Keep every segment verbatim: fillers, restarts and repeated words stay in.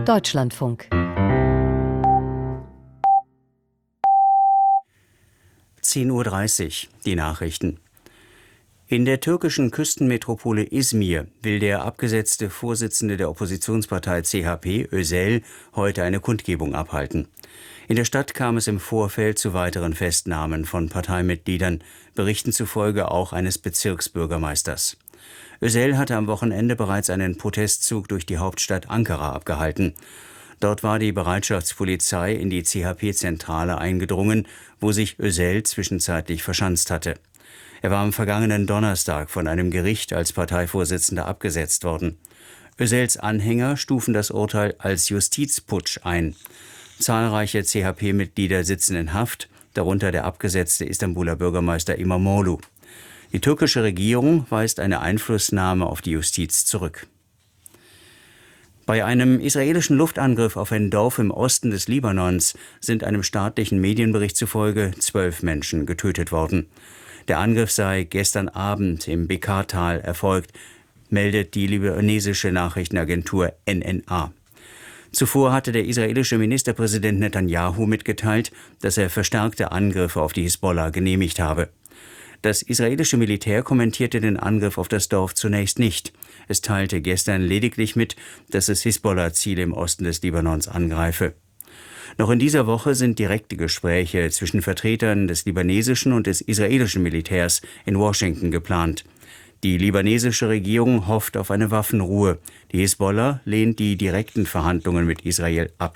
Deutschlandfunk. zehn Uhr dreißig, die Nachrichten. In der türkischen Küstenmetropole Izmir will der abgesetzte Vorsitzende der Oppositionspartei C H P, Özel, heute eine Kundgebung abhalten. In der Stadt kam es im Vorfeld zu weiteren Festnahmen von Parteimitgliedern, Berichten zufolge auch eines Bezirksbürgermeisters. Özel hatte am Wochenende bereits einen Protestzug durch die Hauptstadt Ankara abgehalten. Dort war die Bereitschaftspolizei in die C H P-Zentrale eingedrungen, wo sich Özel zwischenzeitlich verschanzt hatte. Er war am vergangenen Donnerstag von einem Gericht als Parteivorsitzender abgesetzt worden. Özels Anhänger stufen das Urteil als Justizputsch ein. Zahlreiche C H P-Mitglieder sitzen in Haft, darunter der abgesetzte Istanbuler Bürgermeister İmamoğlu. Die türkische Regierung weist eine Einflussnahme auf die Justiz zurück. Bei einem israelischen Luftangriff auf ein Dorf im Osten des Libanons sind einem staatlichen Medienbericht zufolge zwölf Menschen getötet worden. Der Angriff sei gestern Abend im Bekaa-Tal erfolgt, meldet die libanesische Nachrichtenagentur N N A. Zuvor hatte der israelische Ministerpräsident Netanyahu mitgeteilt, dass er verstärkte Angriffe auf die Hisbollah genehmigt habe. Das israelische Militär kommentierte den Angriff auf das Dorf zunächst nicht. Es teilte gestern lediglich mit, dass es Hisbollah-Ziele im Osten des Libanons angreife. Noch in dieser Woche sind direkte Gespräche zwischen Vertretern des libanesischen und des israelischen Militärs in Washington geplant. Die libanesische Regierung hofft auf eine Waffenruhe. Die Hisbollah lehnt die direkten Verhandlungen mit Israel ab.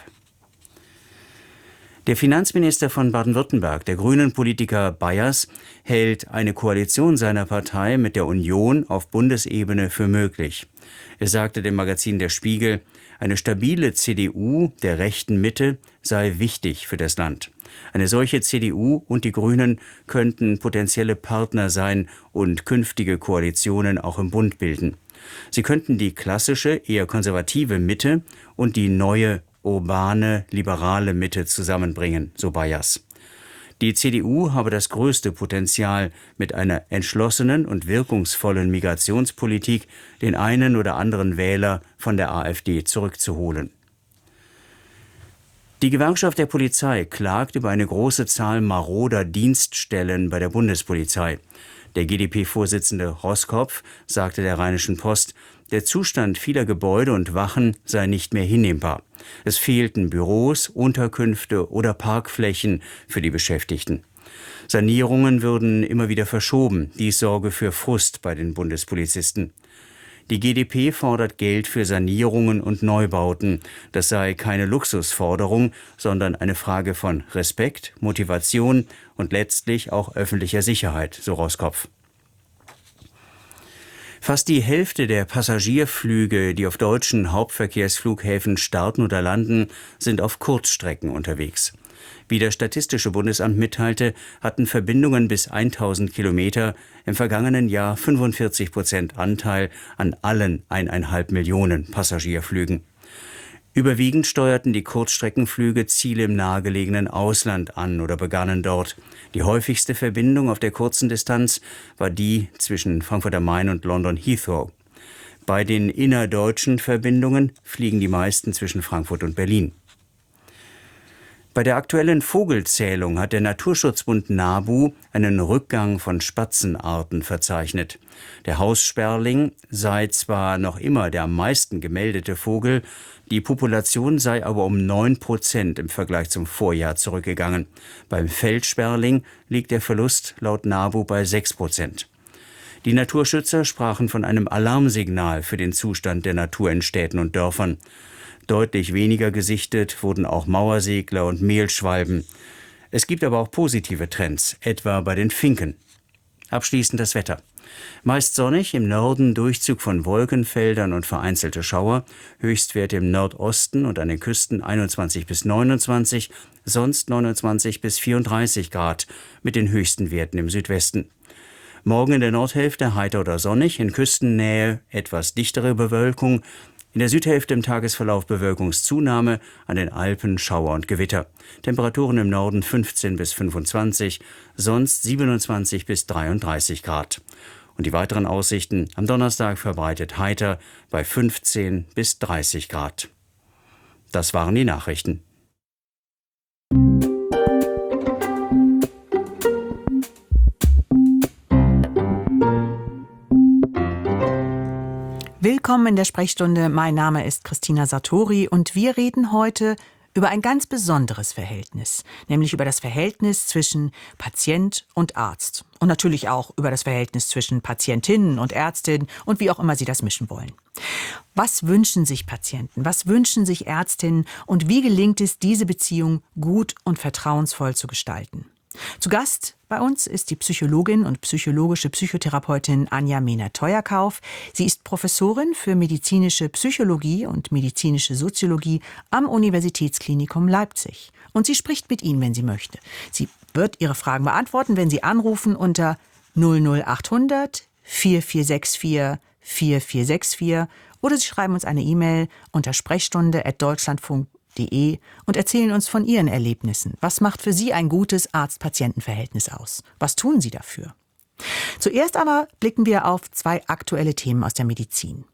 Der Finanzminister von Baden-Württemberg, der Grünen-Politiker Bayers, hält eine Koalition seiner Partei mit der Union auf Bundesebene für möglich. Er sagte dem Magazin Der Spiegel, eine stabile C D U der rechten Mitte sei wichtig für das Land. Eine solche C D U und die Grünen könnten potenzielle Partner sein und künftige Koalitionen auch im Bund bilden. Sie könnten die klassische, eher konservative Mitte und die neue, urbane, liberale Mitte zusammenbringen, so Bayers. Die C D U habe das größte Potenzial, mit einer entschlossenen und wirkungsvollen Migrationspolitik den einen oder anderen Wähler von der AfD zurückzuholen. Die Gewerkschaft der Polizei klagt über eine große Zahl maroder Dienststellen bei der Bundespolizei. Der G d P-Vorsitzende Roskopf sagte der Rheinischen Post, der Zustand vieler Gebäude und Wachen sei nicht mehr hinnehmbar. Es fehlten Büros, Unterkünfte oder Parkflächen für die Beschäftigten. Sanierungen würden immer wieder verschoben. Dies sorge für Frust bei den Bundespolizisten. Die G d P fordert Geld für Sanierungen und Neubauten. Das sei keine Luxusforderung, sondern eine Frage von Respekt, Motivation und letztlich auch öffentlicher Sicherheit, so Roskopf. Fast die Hälfte der Passagierflüge, die auf deutschen Hauptverkehrsflughäfen starten oder landen, sind auf Kurzstrecken unterwegs. Wie das Statistische Bundesamt mitteilte, hatten Verbindungen bis tausend Kilometer im vergangenen Jahr fünfundvierzig Prozent Anteil an allen eineinhalb Millionen Passagierflügen. Überwiegend steuerten die Kurzstreckenflüge Ziele im nahegelegenen Ausland an oder begannen dort. Die häufigste Verbindung auf der kurzen Distanz war die zwischen Frankfurt am Main und London Heathrow. Bei den innerdeutschen Verbindungen fliegen die meisten zwischen Frankfurt und Berlin. Bei der aktuellen Vogelzählung hat der Naturschutzbund NABU einen Rückgang von Spatzenarten verzeichnet. Der Haussperling sei zwar noch immer der am meisten gemeldete Vogel, die Population sei aber um neun Prozent im Vergleich zum Vorjahr zurückgegangen. Beim Feldsperling liegt der Verlust laut NABU bei sechs Prozent. Die Naturschützer sprachen von einem Alarmsignal für den Zustand der Natur in Städten und Dörfern. Deutlich weniger gesichtet wurden auch Mauersegler und Mehlschwalben. Es gibt aber auch positive Trends, etwa bei den Finken. Abschließend das Wetter. Meist sonnig, im Norden Durchzug von Wolkenfeldern und vereinzelte Schauer, Höchstwerte im Nordosten und an den Küsten einundzwanzig bis neunundzwanzig, sonst neunundzwanzig bis vierunddreißig Grad, mit den höchsten Werten im Südwesten. Morgen in der Nordhälfte heiter oder sonnig, in Küstennähe etwas dichtere Bewölkung, in der Südhälfte im Tagesverlauf Bewölkungszunahme, an den Alpen Schauer und Gewitter. Temperaturen im Norden fünfzehn bis fünfundzwanzig, sonst siebenundzwanzig bis dreiunddreißig Grad. Und die weiteren Aussichten am Donnerstag verbreitet heiter bei fünfzehn bis dreißig Grad. Das waren die Nachrichten. Willkommen in der Sprechstunde. Mein Name ist Christina Sartori und wir reden heute über ein ganz besonderes Verhältnis, nämlich über das Verhältnis zwischen Patient und Arzt und natürlich auch über das Verhältnis zwischen Patientinnen und Ärztinnen und wie auch immer Sie das mischen wollen. Was wünschen sich Patienten, was wünschen sich Ärztinnen und wie gelingt es, diese Beziehung gut und vertrauensvoll zu gestalten? Zu Gast bei uns ist die Psychologin und psychologische Psychotherapeutin Anja Mehnert-Theuerkauf. Sie ist Professorin für medizinische Psychologie und medizinische Soziologie am Universitätsklinikum Leipzig. Und sie spricht mit Ihnen, wenn sie möchte. Sie wird Ihre Fragen beantworten, wenn Sie anrufen unter null null achthundert vier vier sechs vier vier vier sechs vier oder Sie schreiben uns eine E-Mail unter sprechstunde at deutschlandfunk punkt de und erzählen uns von Ihren Erlebnissen. Was macht für Sie ein gutes Arzt-Patienten-Verhältnis aus? Was tun Sie dafür? Zuerst aber blicken wir auf zwei aktuelle Themen aus der Medizin.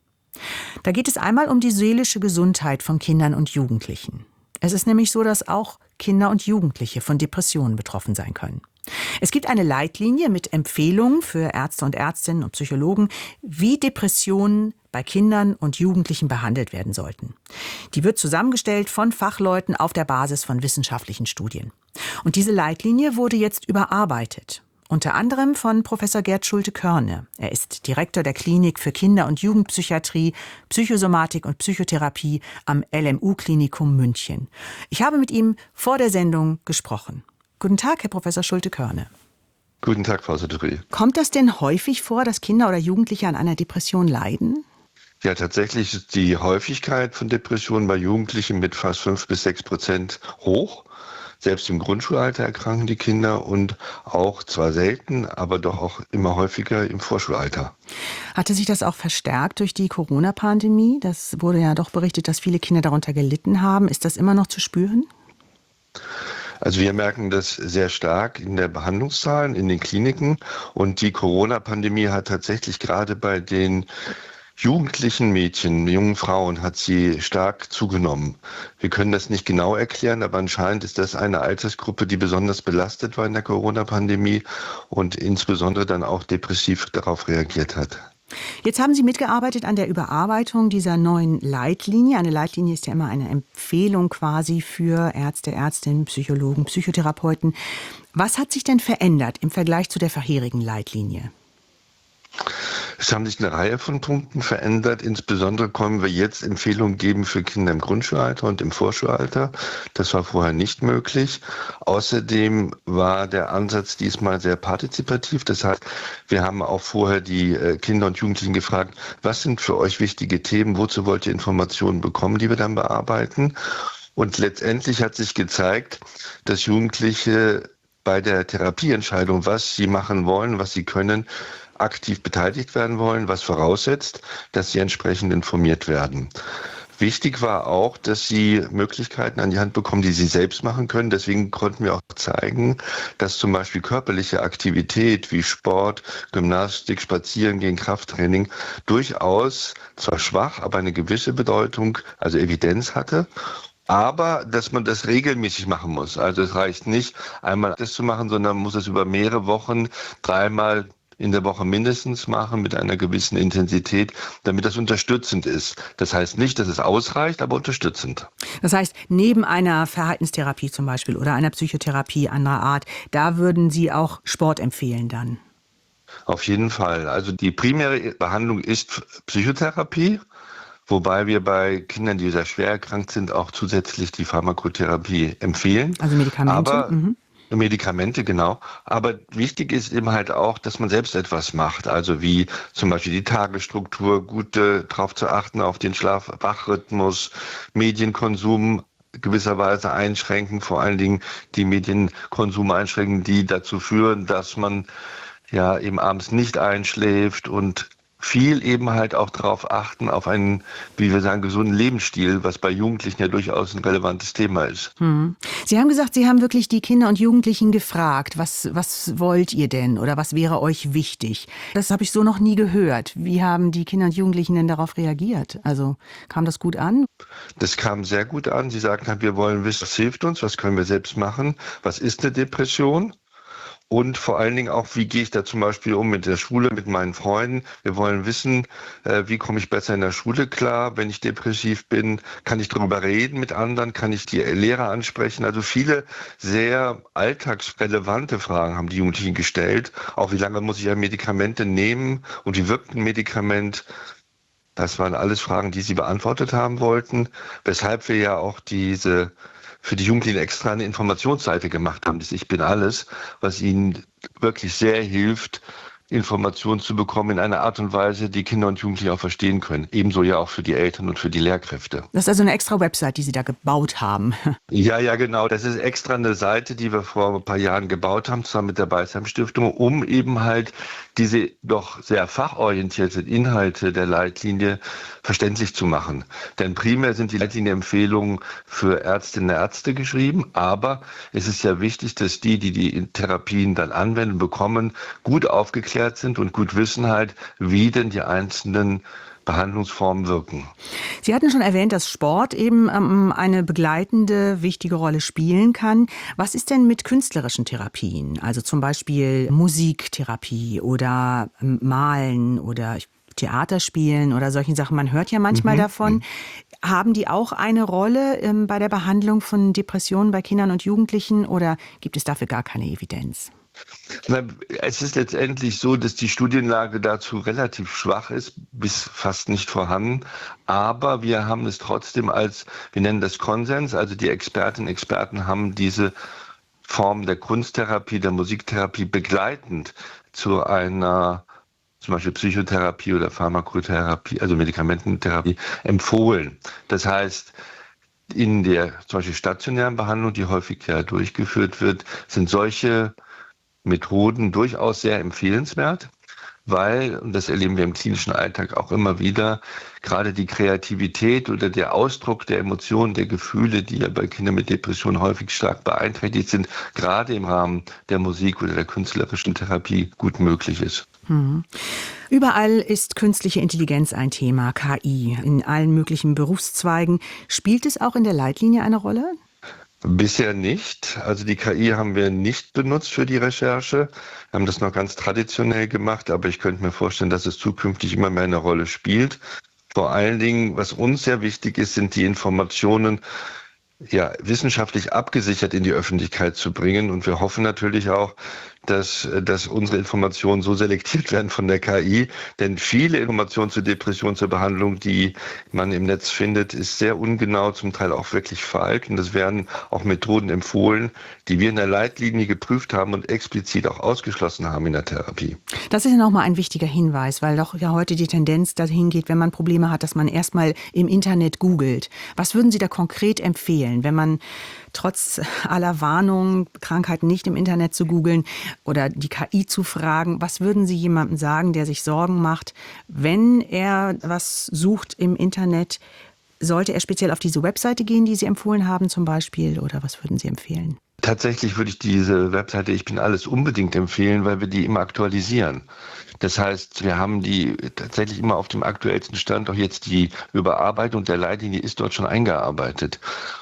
Da geht es einmal um die seelische Gesundheit von Kindern und Jugendlichen. Es ist nämlich so, dass auch Kinder und Jugendliche von Depressionen betroffen sein können. Es gibt eine Leitlinie mit Empfehlungen für Ärzte und Ärztinnen und Psychologen, wie Depressionen bei Kindern und Jugendlichen behandelt werden sollten. Die wird zusammengestellt von Fachleuten auf der Basis von wissenschaftlichen Studien. Und diese Leitlinie wurde jetzt überarbeitet. Unter anderem von Professor Gerd Schulte-Körne. Er ist Direktor der Klinik für Kinder- und Jugendpsychiatrie, Psychosomatik und Psychotherapie am L M U-Klinikum München. Ich habe mit ihm vor der Sendung gesprochen. Guten Tag, Herr Professor Schulte-Körne. Guten Tag, Frau Sartori. Kommt das denn häufig vor, dass Kinder oder Jugendliche an einer Depression leiden? Ja, tatsächlich ist die Häufigkeit von Depressionen bei Jugendlichen mit fast fünf bis sechs Prozent hoch. Selbst im Grundschulalter erkranken die Kinder und auch zwar selten, aber doch auch immer häufiger im Vorschulalter. Hatte sich das auch verstärkt durch die Corona-Pandemie? Das wurde ja doch berichtet, dass viele Kinder darunter gelitten haben. Ist das immer noch zu spüren? Also wir merken das sehr stark in der Behandlungszahlen, in den Kliniken. Und die Corona-Pandemie hat tatsächlich gerade bei den jugendlichen Mädchen, jungen Frauen, hat sie stark zugenommen. Wir können das nicht genau erklären, aber anscheinend ist das eine Altersgruppe, die besonders belastet war in der Corona-Pandemie und insbesondere dann auch depressiv darauf reagiert hat. Jetzt haben Sie mitgearbeitet an der Überarbeitung dieser neuen Leitlinie. Eine Leitlinie ist ja immer eine Empfehlung quasi für Ärzte, Ärztinnen, Psychologen, Psychotherapeuten. Was hat sich denn verändert im Vergleich zu der vorherigen Leitlinie? Es haben sich eine Reihe von Punkten verändert. Insbesondere können wir jetzt Empfehlungen geben für Kinder im Grundschulalter und im Vorschulalter. Das war vorher nicht möglich. Außerdem war der Ansatz diesmal sehr partizipativ. Das heißt, wir haben auch vorher die Kinder und Jugendlichen gefragt, was sind für euch wichtige Themen, wozu wollt ihr Informationen bekommen, die wir dann bearbeiten? Und letztendlich hat sich gezeigt, dass Jugendliche bei der Therapieentscheidung, was sie machen wollen, was sie können, aktiv beteiligt werden wollen, was voraussetzt, dass sie entsprechend informiert werden. Wichtig war auch, dass sie Möglichkeiten an die Hand bekommen, die sie selbst machen können. Deswegen konnten wir auch zeigen, dass zum Beispiel körperliche Aktivität wie Sport, Gymnastik, Spazierengehen, Krafttraining durchaus zwar schwach, aber eine gewisse Bedeutung, also Evidenz hatte. Aber dass man das regelmäßig machen muss. Also es reicht nicht, einmal das zu machen, sondern man muss es über mehrere Wochen, dreimal in der Woche mindestens machen mit einer gewissen Intensität, damit das unterstützend ist. Das heißt nicht, dass es ausreicht, aber unterstützend. Das heißt, neben einer Verhaltenstherapie zum Beispiel oder einer Psychotherapie anderer Art, da würden Sie auch Sport empfehlen dann? Auf jeden Fall. Also die primäre Behandlung ist Psychotherapie, wobei wir bei Kindern, die sehr schwer erkrankt sind, auch zusätzlich die Pharmakotherapie empfehlen. Also Medikamente? Aber Mhm. Medikamente, genau. Aber wichtig ist eben halt auch, dass man selbst etwas macht. Also wie zum Beispiel die Tagesstruktur, gut äh, darauf zu achten, auf den Schlaf-Wach-Rhythmus, Medienkonsum gewisserweise einschränken, vor allen Dingen die Medienkonsum einschränken, die dazu führen, dass man ja eben abends nicht einschläft und viel eben halt auch darauf achten, auf einen, wie wir sagen, gesunden Lebensstil, was bei Jugendlichen ja durchaus ein relevantes Thema ist. Hm. Sie haben gesagt, Sie haben wirklich die Kinder und Jugendlichen gefragt, was, was wollt ihr denn oder was wäre euch wichtig? Das habe ich so noch nie gehört. Wie haben die Kinder und Jugendlichen denn darauf reagiert? Also kam das gut an? Das kam sehr gut an. Sie sagten, wir wollen wissen, was hilft uns, was können wir selbst machen, was ist eine Depression? Und vor allen Dingen auch, wie gehe ich da zum Beispiel um mit der Schule, mit meinen Freunden. Wir wollen wissen, äh, wie komme ich besser in der Schule klar, wenn ich depressiv bin. Kann ich darüber reden mit anderen? Kann ich die Lehrer ansprechen? Also viele sehr alltagsrelevante Fragen haben die Jugendlichen gestellt. Auch wie lange muss ich ja Medikamente nehmen und wie wirkt ein Medikament? Das waren alles Fragen, die sie beantwortet haben wollten. Weshalb wir ja auch diese für die Jugendlichen extra eine Informationsseite gemacht haben, das Ich bin alles, was ihnen wirklich sehr hilft, Informationen zu bekommen in einer Art und Weise, die Kinder und Jugendliche auch verstehen können. Ebenso ja auch für die Eltern und für die Lehrkräfte. Das ist also eine extra Website, die Sie da gebaut haben. Ja, ja, genau. Das ist extra eine Seite, die wir vor ein paar Jahren gebaut haben, zusammen mit der Beisheim Stiftung, um eben halt diese doch sehr fachorientierten Inhalte der Leitlinie verständlich zu machen. Denn primär sind die Leitlinienempfehlungen für Ärztinnen und Ärzte geschrieben, aber es ist ja wichtig, dass die, die die Therapien dann anwenden, bekommen, gut aufgeklärt sind und gut wissen halt, wie denn die einzelnen Behandlungsformen wirken. Sie hatten schon erwähnt, dass Sport eben ähm, eine begleitende, wichtige Rolle spielen kann. Was ist denn mit künstlerischen Therapien? Also zum Beispiel Musiktherapie oder ähm, Malen oder Theaterspielen oder solchen Sachen. Man hört ja manchmal mhm. davon. Haben die auch eine Rolle ähm, bei der Behandlung von Depressionen bei Kindern und Jugendlichen oder gibt es dafür gar keine Evidenz? Na, es ist letztendlich so, dass die Studienlage dazu relativ schwach ist, bis fast nicht vorhanden. Aber wir haben es trotzdem als, wir nennen das Konsens, also die Expertinnen und Experten haben diese Form der Kunsttherapie, der Musiktherapie begleitend zu einer zum Beispiel Psychotherapie oder Pharmakotherapie, also Medikamententherapie, empfohlen. Das heißt, in der zum Beispiel stationären Behandlung, die häufig ja durchgeführt wird, sind solche Methoden durchaus sehr empfehlenswert, weil, und das erleben wir im klinischen Alltag auch immer wieder, gerade die Kreativität oder der Ausdruck der Emotionen, der Gefühle, die ja bei Kindern mit Depressionen häufig stark beeinträchtigt sind, gerade im Rahmen der Musik oder der künstlerischen Therapie gut möglich ist. Hm. Überall ist künstliche Intelligenz ein Thema, K I, in allen möglichen Berufszweigen. Spielt es auch in der Leitlinie eine Rolle? Bisher nicht. Also die K I haben wir nicht benutzt für die Recherche. Wir haben das noch ganz traditionell gemacht, aber ich könnte mir vorstellen, dass es zukünftig immer mehr eine Rolle spielt. Vor allen Dingen, was uns sehr wichtig ist, sind die Informationen, ja, wissenschaftlich abgesichert in die Öffentlichkeit zu bringen. Und wir hoffen natürlich auch, dass, dass unsere Informationen so selektiert werden von der K I. Denn viele Informationen zur Depression, zur Behandlung, die man im Netz findet, ist sehr ungenau, zum Teil auch wirklich falsch. Und es werden auch Methoden empfohlen, die wir in der Leitlinie geprüft haben und explizit auch ausgeschlossen haben in der Therapie. Das ist ja nochmal ein wichtiger Hinweis, weil doch ja heute die Tendenz dahin geht, wenn man Probleme hat, dass man erstmal im Internet googelt. Was würden Sie da konkret empfehlen, wenn man trotz aller Warnungen, Krankheiten nicht im Internet zu googeln oder die K I zu fragen? Was würden Sie jemandem sagen, der sich Sorgen macht, wenn er was sucht im Internet? Sollte er speziell auf diese Webseite gehen, die Sie empfohlen haben zum Beispiel? Oder was würden Sie empfehlen? Tatsächlich würde ich diese Webseite Ich bin alles unbedingt empfehlen, weil wir die immer aktualisieren. Das heißt, wir haben die tatsächlich immer auf dem aktuellsten Stand. Auch jetzt die Überarbeitung der Leitlinie ist dort schon eingearbeitet.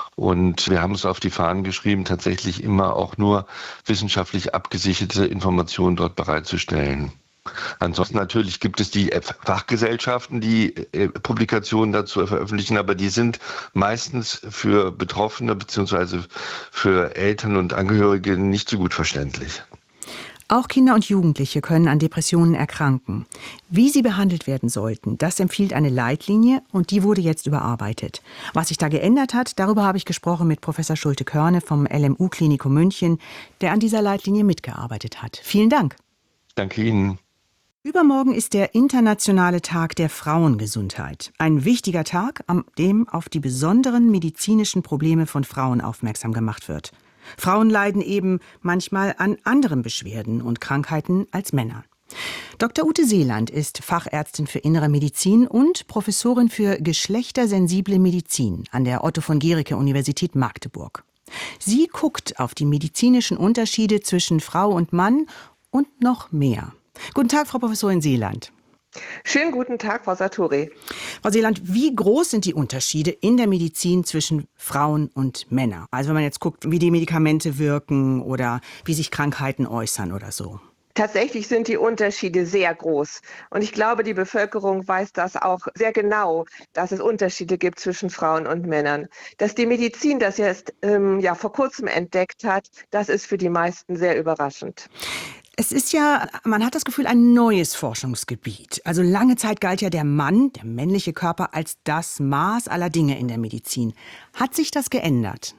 Und wir haben es auf die Fahnen geschrieben, tatsächlich immer auch nur wissenschaftlich abgesicherte Informationen dort bereitzustellen. Ansonsten natürlich gibt es die Fachgesellschaften, die äh, Publikationen dazu veröffentlichen, aber die sind meistens für Betroffene bzw. für Eltern und Angehörige nicht so gut verständlich. Auch Kinder und Jugendliche können an Depressionen erkranken. Wie sie behandelt werden sollten, das empfiehlt eine Leitlinie und die wurde jetzt überarbeitet. Was sich da geändert hat, darüber habe ich gesprochen mit Professor Schulte-Körne vom L M U-Klinikum München, der an dieser Leitlinie mitgearbeitet hat. Vielen Dank. Danke Ihnen. Übermorgen ist der Internationale Tag der Frauengesundheit. Ein wichtiger Tag, an dem auf die besonderen medizinischen Probleme von Frauen aufmerksam gemacht wird. Frauen leiden eben manchmal an anderen Beschwerden und Krankheiten als Männer. Doktor Ute Seeland ist Fachärztin für Innere Medizin und Professorin für geschlechtersensible Medizin an der Otto von Guericke Universität Magdeburg. Sie guckt auf die medizinischen Unterschiede zwischen Frau und Mann und noch mehr. Guten Tag, Frau Professorin Seeland. Schönen guten Tag, Frau Sartori. Frau Seeland, wie groß sind die Unterschiede in der Medizin zwischen Frauen und Männern? Also wenn man jetzt guckt, wie die Medikamente wirken oder wie sich Krankheiten äußern oder so. Tatsächlich sind die Unterschiede sehr groß. Und ich glaube, die Bevölkerung weiß das auch sehr genau, dass es Unterschiede gibt zwischen Frauen und Männern. Dass die Medizin das jetzt ähm, ja, vor kurzem entdeckt hat, das ist für die meisten sehr überraschend. Es ist ja, man hat das Gefühl, ein neues Forschungsgebiet. Also lange Zeit galt ja der Mann, der männliche Körper, als das Maß aller Dinge in der Medizin. Hat sich das geändert?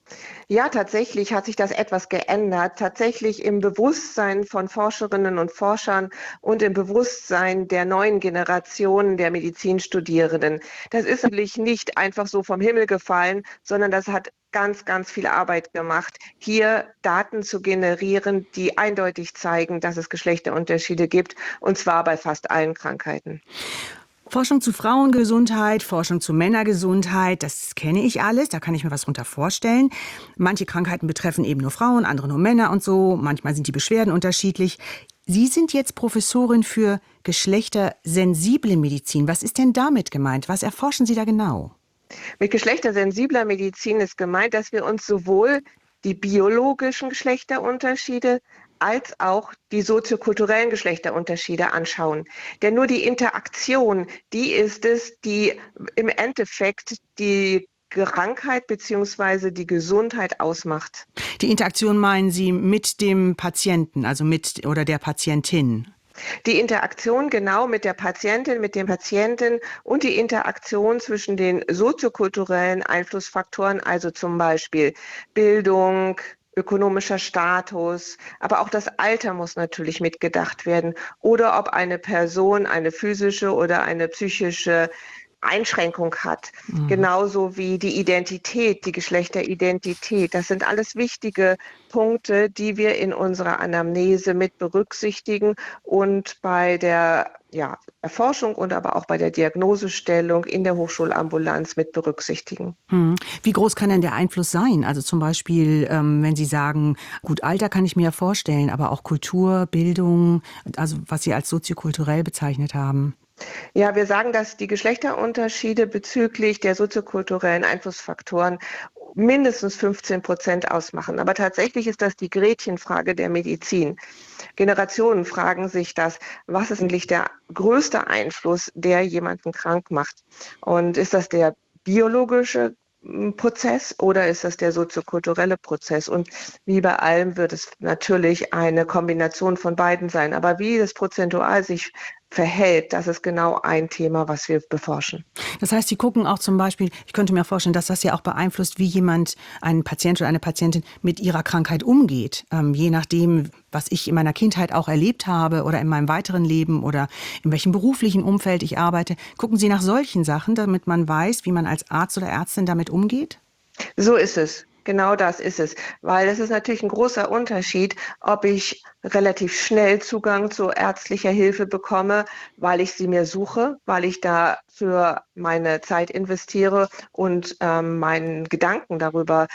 Ja, tatsächlich hat sich das etwas geändert. Tatsächlich im Bewusstsein von Forscherinnen und Forschern und im Bewusstsein der neuen Generation der Medizinstudierenden. Das ist natürlich nicht einfach so vom Himmel gefallen, sondern das hat ganz, ganz viel Arbeit gemacht, hier Daten zu generieren, die eindeutig zeigen, dass es Geschlechterunterschiede gibt, und zwar bei fast allen Krankheiten. Forschung zu Frauengesundheit, Forschung zu Männergesundheit, das kenne ich alles, da kann ich mir was drunter vorstellen. Manche Krankheiten betreffen eben nur Frauen, andere nur Männer und so. Manchmal sind die Beschwerden unterschiedlich. Sie sind jetzt Professorin für geschlechtersensible Medizin. Was ist denn damit gemeint? Was erforschen Sie da genau? Mit geschlechtersensibler Medizin ist gemeint, dass wir uns sowohl die biologischen Geschlechterunterschiede als auch die soziokulturellen Geschlechterunterschiede anschauen. Denn nur die Interaktion, die ist es, die im Endeffekt die Krankheit bzw. die Gesundheit ausmacht. Die Interaktion meinen Sie mit dem Patienten, also mit oder der Patientin? Die Interaktion genau mit der Patientin, mit dem Patienten und die Interaktion zwischen den soziokulturellen Einflussfaktoren, also zum Beispiel Bildung, ökonomischer Status, aber auch das Alter muss natürlich mitgedacht werden oder ob eine Person eine physische oder eine psychische Einschränkung hat, mhm. Genauso wie die Identität, die Geschlechteridentität. Das sind alles wichtige Punkte, die wir in unserer Anamnese mit berücksichtigen und bei der ja, Erforschung und aber auch bei der Diagnosestellung in der Hochschulambulanz mit berücksichtigen. Hm. Wie groß kann denn der Einfluss sein? Also zum Beispiel, ähm, wenn Sie sagen, gut, Alter kann ich mir ja vorstellen, aber auch Kultur, Bildung, also was Sie als soziokulturell bezeichnet haben. Ja, wir sagen, dass die Geschlechterunterschiede bezüglich der soziokulturellen Einflussfaktoren mindestens fünfzehn Prozent ausmachen. Aber tatsächlich ist das die Gretchenfrage der Medizin. Generationen fragen sich das, was ist eigentlich der größte Einfluss, der jemanden krank macht? Und ist das der biologische Prozess oder ist das der soziokulturelle Prozess? Und wie bei allem wird es natürlich eine Kombination von beiden sein. Aber wie das prozentual sich verhält, das ist genau ein Thema, was wir beforschen. Das heißt, Sie gucken auch zum Beispiel, ich könnte mir vorstellen, dass das ja auch beeinflusst, wie jemand, ein Patient oder eine Patientin mit ihrer Krankheit umgeht. Ähm, je nachdem, was ich in meiner Kindheit auch erlebt habe oder in meinem weiteren Leben oder in welchem beruflichen Umfeld ich arbeite. Gucken Sie nach solchen Sachen, damit man weiß, wie man als Arzt oder Ärztin damit umgeht? So ist es. Genau das ist es, weil es ist natürlich ein großer Unterschied, ob ich relativ schnell Zugang zu ärztlicher Hilfe bekomme, weil ich sie mir suche, weil ich dafür meine Zeit investiere und ähm, meinen Gedanken darüber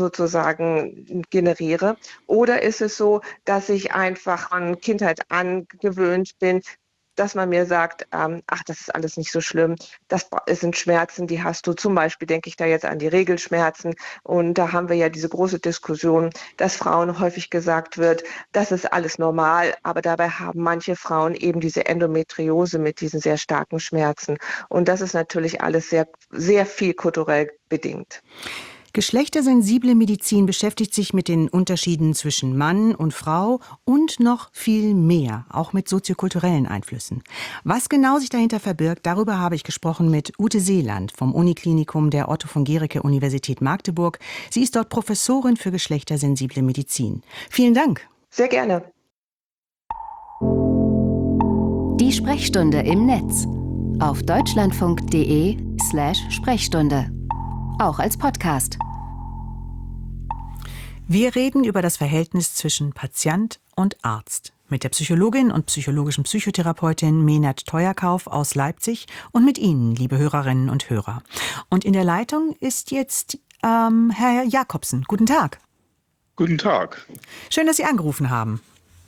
sozusagen generiere. Oder ist es so, dass ich einfach von Kindheit an gewöhnt bin, dass man mir sagt, ähm, ach, das ist alles nicht so schlimm, das sind Schmerzen, die hast du. Zum Beispiel denke ich da jetzt an die Regelschmerzen. Und da haben wir ja diese große Diskussion, dass Frauen häufig gesagt wird, das ist alles normal, aber dabei haben manche Frauen eben diese Endometriose mit diesen sehr starken Schmerzen. Und das ist natürlich alles sehr, sehr viel kulturell bedingt. Geschlechtersensible Medizin beschäftigt sich mit den Unterschieden zwischen Mann und Frau und noch viel mehr, auch mit soziokulturellen Einflüssen. Was genau sich dahinter verbirgt, darüber habe ich gesprochen mit Ute Seeland vom Uniklinikum der Otto von Guericke Universität Magdeburg. Sie ist dort Professorin für geschlechtersensible Medizin. Vielen Dank. Sehr gerne. Die Sprechstunde im Netz auf deutschlandfunk.de slash Sprechstunde. Auch als Podcast. Wir reden über das Verhältnis zwischen Patient und Arzt. mit der Psychologin und psychologischen Psychotherapeutin Meenert Teuerkauf aus Leipzig und mit Ihnen, liebe Hörerinnen und Hörer. Und in der Leitung ist jetzt ähm, Herr Jakobsen. Guten Tag. Guten Tag. Schön, dass Sie angerufen haben.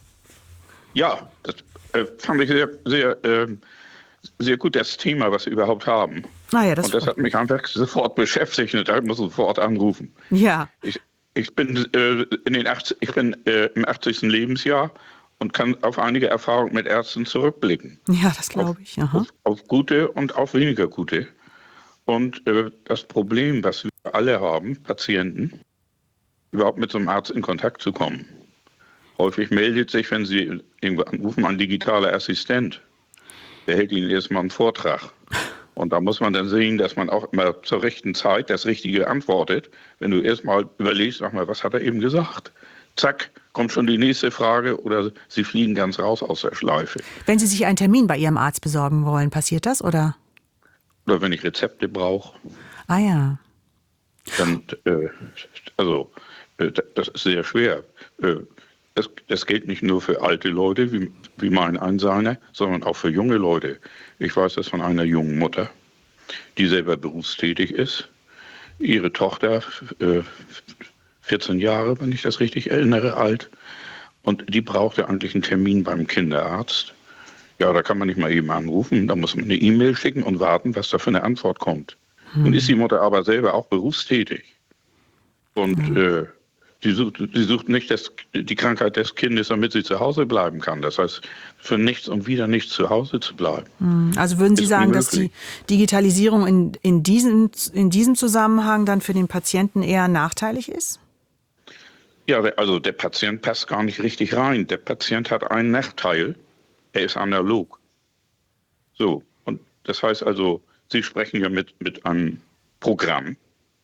Ja, das äh, fand ich sehr, sehr, äh, sehr gut, das Thema, was Sie überhaupt haben. Ah ja, das und das hat mich einfach sofort beschäftigt und da muss ich sofort anrufen. Ja. Ich, ich bin, äh, in den achtzig, ich bin äh, im achtzigsten Lebensjahr und kann auf einige Erfahrungen mit Ärzten zurückblicken. Ja, das glaube ich. Aha. Auf, auf gute und auf weniger gute. Und äh, das Problem, was wir alle haben, Patienten, überhaupt mit so einem Arzt in Kontakt zu kommen. Häufig meldet sich, wenn Sie irgendwo anrufen, ein digitaler Assistent. Der hält Ihnen erstmal einen Vortrag. Und da muss man dann sehen, dass man auch immer zur rechten Zeit das Richtige antwortet. Wenn du erstmal überlegst, sag mal, was hat er eben gesagt? Zack, kommt schon die nächste Frage oder Sie fliegen ganz raus aus der Schleife. Wenn Sie sich einen Termin bei Ihrem Arzt besorgen wollen, passiert das, oder? Oder wenn ich Rezepte brauche. Ah ja. Dann, äh, also, äh, das ist sehr schwer. Äh, das, das gilt nicht nur für alte Leute, wie, wie mein Einseiner, sondern auch für junge Leute. Ich weiß das von einer jungen Mutter, die selber berufstätig ist. Ihre Tochter, äh, vierzehn Jahre, wenn ich das richtig erinnere, alt. Und die brauchte eigentlich einen Termin beim Kinderarzt. Ja, da kann man nicht mal eben anrufen. Da muss man eine E-Mail schicken und warten, was da für eine Antwort kommt. Hm. Nun ist die Mutter aber selber auch berufstätig. Und hm. äh, sie, sucht, sie sucht nicht das, die Krankheit des Kindes, damit sie zu Hause bleiben kann. Das heißt, für nichts und wieder nichts zu Hause zu bleiben. Hm. Also würden Sie sagen, dass die Digitalisierung in, in, diesem, in diesem Zusammenhang dann für den Patienten eher nachteilig ist? Ja, also der Patient passt gar nicht richtig rein. Der Patient hat einen Nachteil. Er ist analog. So, und das heißt also, Sie sprechen ja mit, mit einem Programm,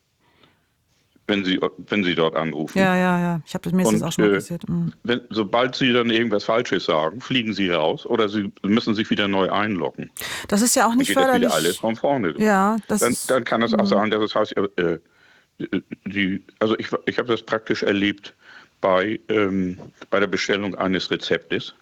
wenn Sie, wenn Sie dort anrufen. Ja, ja, ja. Ich habe mir ist das auch schon mal passiert. Mhm. Wenn, sobald Sie dann irgendwas Falsches sagen, fliegen Sie raus oder Sie müssen sich wieder neu einloggen. Das ist ja auch nicht dann geht förderlich. Das wieder alles von vorne. Ja, das dann, ist, dann kann es auch sein, dass es heißt, äh, die, also ich, ich habe das praktisch erlebt bei, ähm, bei der Bestellung eines Rezeptes.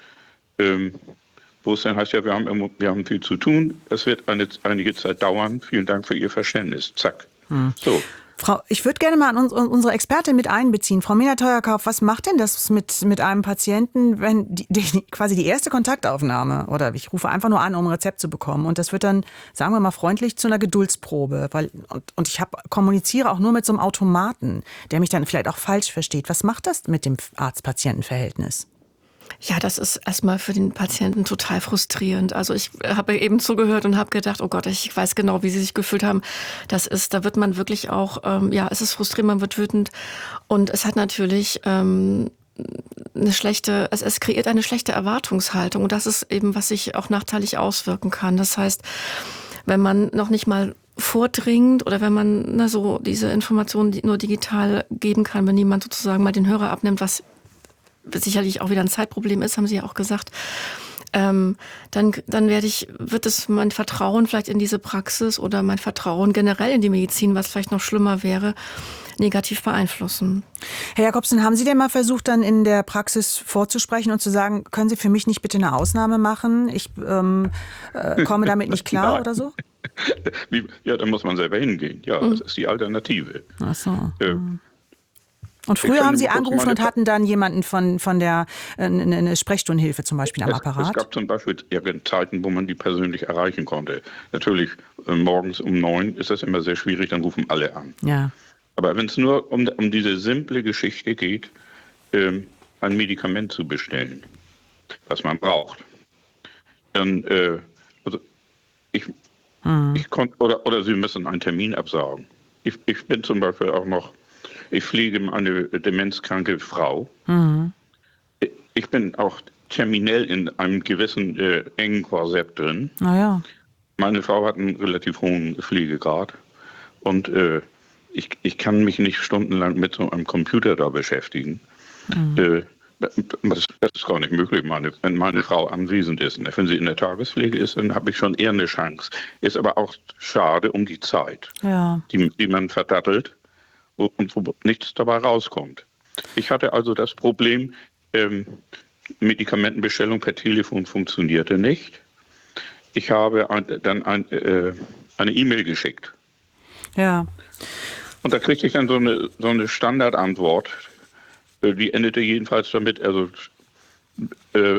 Ähm, wo es dann heißt, ja, wir haben, wir haben viel zu tun, es wird eine, einige Zeit dauern, vielen Dank für Ihr Verständnis, zack. Hm. So. Frau, ich würde gerne mal an uns, unsere Expertin mit einbeziehen. Frau Meenert Teuerkauf, was macht denn das mit, mit einem Patienten, wenn die, die, quasi die erste Kontaktaufnahme, oder ich rufe einfach nur an, um ein Rezept zu bekommen und das wird dann, sagen wir mal freundlich, zu einer Geduldsprobe, weil, und, und ich hab, kommuniziere auch nur mit so einem Automaten, der mich dann vielleicht auch falsch versteht. Was macht das mit dem Arzt-Patienten-Verhältnis? Ja, das ist erstmal für den Patienten total frustrierend. Also ich habe eben zugehört und habe gedacht, oh Gott, ich weiß genau, wie sie sich gefühlt haben. Das ist, da wird man wirklich auch, ähm, ja, es ist frustrierend, man wird wütend. Und es hat natürlich ähm, eine schlechte, es, es kreiert eine schlechte Erwartungshaltung. Und das ist eben, was sich auch nachteilig auswirken kann. Das heißt, wenn man noch nicht mal vordringt oder wenn man na, so diese Informationen nur digital geben kann, wenn jemand sozusagen mal den Hörer abnimmt, was sicherlich auch wieder ein Zeitproblem ist, haben Sie ja auch gesagt, ähm, dann, dann werde ich, wird es mein Vertrauen vielleicht in diese Praxis oder mein Vertrauen generell in die Medizin, was vielleicht noch schlimmer wäre, negativ beeinflussen. Herr Jakobsen, haben Sie denn mal versucht, dann in der Praxis vorzusprechen und zu sagen, können Sie für mich nicht bitte eine Ausnahme machen? Ich ähm, äh, komme damit nicht klar oder so? Wie, ja, da muss man selber hingehen. Ja, mhm. Das ist die Alternative. Ach so. Äh, Und früher haben Sie angerufen und hatten dann jemanden von, von der äh, eine Sprechstundenhilfe zum Beispiel am es, Apparat? Es gab zum Beispiel Zeiten, wo man die persönlich erreichen konnte. Natürlich, äh, morgens um neun ist das immer sehr schwierig, dann rufen alle an. Ja. Aber wenn es nur um, um diese simple Geschichte geht, ähm, ein Medikament zu bestellen, was man braucht, dann, äh, also ich, hm. ich konnte, oder, oder Sie müssen einen Termin absagen. Ich, ich bin zum Beispiel auch noch Ich pflege eine demenzkranke Frau. Mhm. Ich bin auch terminell in einem gewissen äh, engen Korsett drin. Ah, ja. Meine Frau hat einen relativ hohen Pflegegrad. Und äh, ich, ich kann mich nicht stundenlang mit so einem Computer da beschäftigen. Mhm. Äh, das, das ist gar nicht möglich, meine, wenn meine Frau anwesend ist. Wenn sie in der Tagespflege ist, dann habe ich schon eher eine Chance. Ist aber auch schade um die Zeit, ja. die, die man verdattelt. Und wo nichts dabei rauskommt. Ich hatte also das Problem, ähm, Medikamentenbestellung per Telefon funktionierte nicht. Ich habe ein, dann ein, äh, eine E-Mail geschickt. Ja. Und da kriegte ich dann so eine, so eine Standardantwort. Äh, die endete jedenfalls damit, also äh,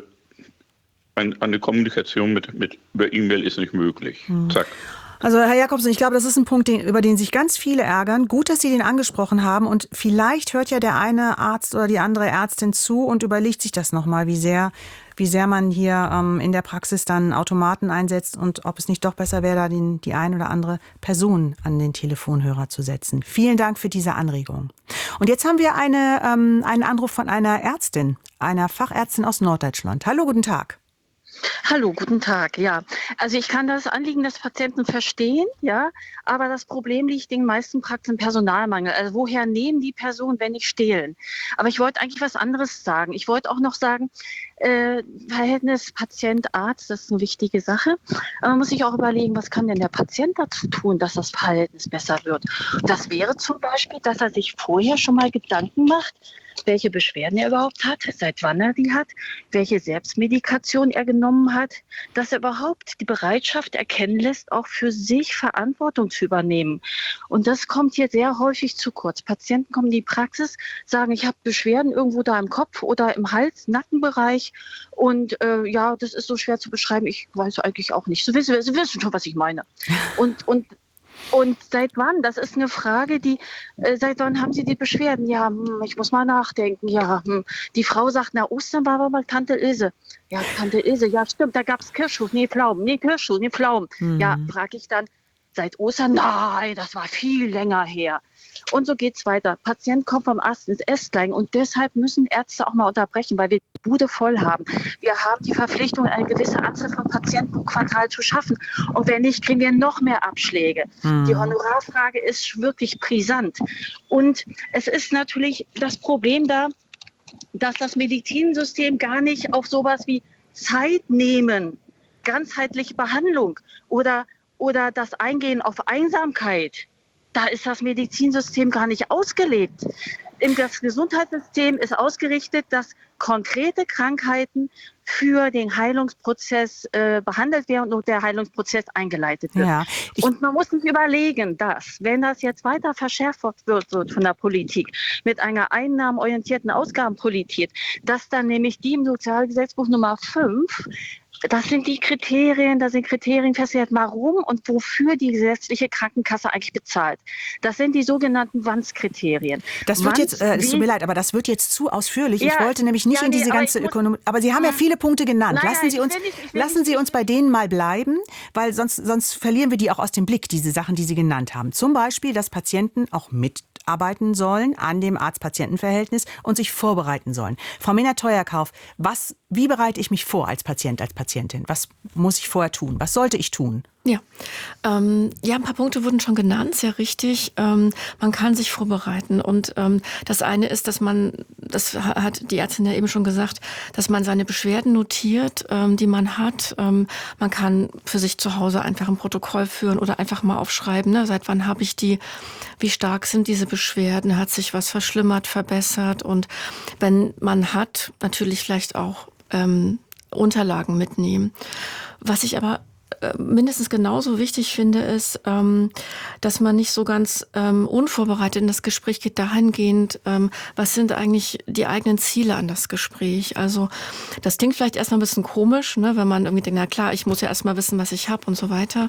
ein, eine Kommunikation mit, mit über E-Mail ist nicht möglich. Hm. Zack. Also Herr Jakobsen, ich glaube, das ist ein Punkt, den, über den sich ganz viele ärgern. Gut, dass Sie den angesprochen haben und vielleicht hört ja der eine Arzt oder die andere Ärztin zu und überlegt sich das nochmal, wie sehr, wie sehr man hier ähm, in der Praxis dann Automaten einsetzt und ob es nicht doch besser wäre, da den, die ein oder andere Person an den Telefonhörer zu setzen. Vielen Dank für diese Anregung. Und jetzt haben wir eine, ähm, einen Anruf von einer Ärztin, einer Fachärztin aus Norddeutschland. Hallo, guten Tag. Hallo, guten Tag. Ja, also ich kann das Anliegen des Patienten verstehen, ja, aber das Problem liegt in den meisten Praxen im Personalmangel. Also woher nehmen die Personen, wenn nicht stehlen? Aber ich wollte eigentlich was anderes sagen. Ich wollte auch noch sagen, äh, Verhältnis Patient-Arzt, das ist eine wichtige Sache. Aber man muss sich auch überlegen, was kann denn der Patient dazu tun, dass das Verhältnis besser wird? Das wäre zum Beispiel, dass er sich vorher schon mal Gedanken macht, welche Beschwerden er überhaupt hat, seit wann er die hat, welche Selbstmedikation er genommen hat, dass er überhaupt die Bereitschaft erkennen lässt, auch für sich Verantwortung zu übernehmen. Und das kommt hier sehr häufig zu kurz. Patienten kommen in die Praxis, sagen, ich habe Beschwerden irgendwo da im Kopf oder im Hals-, Nackenbereich und äh, ja, das ist so schwer zu beschreiben, ich weiß eigentlich auch nicht. Sie wissen, Sie wissen schon, was ich meine. Und, und Und seit wann? Das ist eine Frage, die, äh, seit wann haben Sie die Beschwerden? Ja, hm, ich muss mal nachdenken. Ja, hm. Die Frau sagt, na, Ostern war aber mal Tante Ilse. Ja, Tante Ilse, ja, stimmt, da gab es Kirschschuh, nee, Pflaumen, nee, Kirschschuh, nee, Pflaumen. Mhm. Ja, frage ich dann, seit Ostern? Nein, das war viel länger her. Und so geht's weiter. Patient kommt vom Ast ins Ästlein und deshalb müssen Ärzte auch mal unterbrechen, weil wir die Bude voll haben. Wir haben die Verpflichtung, eine gewisse Anzahl von Patienten pro Quartal zu schaffen. Und wenn nicht, kriegen wir noch mehr Abschläge. Mhm. Die Honorarfrage ist wirklich brisant. Und es ist natürlich das Problem da, dass das Medizinsystem gar nicht auf sowas wie Zeit nehmen, ganzheitliche Behandlung oder, oder das Eingehen auf Einsamkeit, da ist das Medizinsystem gar nicht ausgelegt. Das Gesundheitssystem ist ausgerichtet, dass konkrete Krankheiten für den Heilungsprozess äh, behandelt werden und der Heilungsprozess eingeleitet wird. Ja, und man muss sich überlegen, dass, wenn das jetzt weiter verschärft wird, wird von der Politik, mit einer einnahmenorientierten Ausgabenpolitik, dass dann nämlich die im Sozialgesetzbuch Nummer fünf, das sind die Kriterien, da sind Kriterien festgelegt, warum und wofür die gesetzliche Krankenkasse eigentlich bezahlt. Das sind die sogenannten W A N S-Kriterien. Das wird jetzt, äh, es tut mir leid, aber das wird jetzt zu ausführlich. Ja, ich wollte nämlich nicht ja, in diese nee, ganze Ökonomie, aber Sie haben ja viele Punkte genannt. Nein, lassen Sie uns, nicht, lassen Sie uns bei denen mal bleiben, weil sonst, sonst verlieren wir die auch aus dem Blick, diese Sachen, die Sie genannt haben. Zum Beispiel, dass Patienten auch mitarbeiten sollen an dem Arzt-Patienten-Verhältnis und sich vorbereiten sollen. Frau Minna-Teuerkauf, was, wie bereite ich mich vor als Patient, als Patientin? Was muss ich vorher tun? Was sollte ich tun? Ja, ähm, ja, ein paar Punkte wurden schon genannt, sehr richtig. Ähm, man kann sich vorbereiten und ähm, das eine ist, dass man, das hat die Ärztin ja eben schon gesagt, dass man seine Beschwerden notiert, ähm, die man hat. Ähm, man kann für sich zu Hause einfach ein Protokoll führen oder einfach mal aufschreiben, ne? Seit wann habe ich die, wie stark sind diese Beschwerden, hat sich was verschlimmert, verbessert und wenn man hat, natürlich vielleicht auch ähm, Unterlagen mitnehmen. Was ich aber mindestens genauso wichtig finde, ist, ähm, dass man nicht so ganz ähm, unvorbereitet in das Gespräch geht, dahingehend, ähm, was sind eigentlich die eigenen Ziele an das Gespräch. Also das klingt vielleicht erstmal ein bisschen komisch, ne, wenn man irgendwie denkt, na klar, ich muss ja erstmal wissen, was ich habe und so weiter.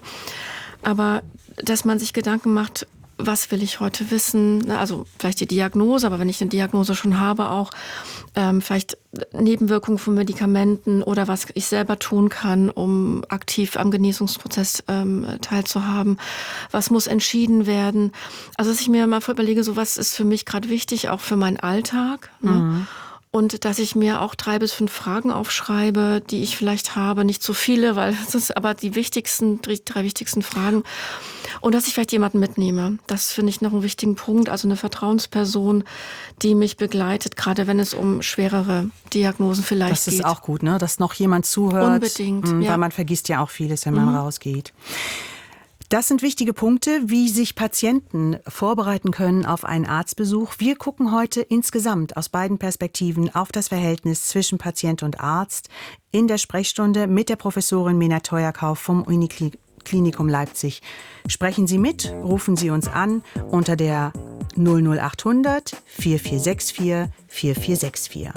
Aber dass man sich Gedanken macht, was will ich heute wissen? Also vielleicht die Diagnose, aber wenn ich eine Diagnose schon habe, auch ähm, vielleicht Nebenwirkungen von Medikamenten oder was ich selber tun kann, um aktiv am Genesungsprozess ähm, teilzuhaben. Was muss entschieden werden? Also dass ich mir mal überlege, so was ist für mich gerade wichtig, auch für meinen Alltag. Ne? Mhm. Und dass ich mir auch drei bis fünf Fragen aufschreibe, die ich vielleicht habe. Nicht zu viele, weil das ist aber die wichtigsten, die drei wichtigsten Fragen. Und dass ich vielleicht jemanden mitnehme. Das finde ich noch einen wichtigen Punkt. Also eine Vertrauensperson, die mich begleitet, gerade wenn es um schwerere Diagnosen vielleicht geht. Das ist auch gut, ne? Dass noch jemand zuhört. Unbedingt, mh, ja. Weil man vergisst ja auch vieles, wenn man mhm. rausgeht. Das sind wichtige Punkte, wie sich Patienten vorbereiten können auf einen Arztbesuch. Wir gucken heute insgesamt aus beiden Perspektiven auf das Verhältnis zwischen Patient und Arzt in der Sprechstunde mit der Professorin Mena Teuerkauf vom Uniklinikum Leipzig. Sprechen Sie mit, rufen Sie uns an unter der null null achthundert vier vier sechs vier vier vier sechs vier.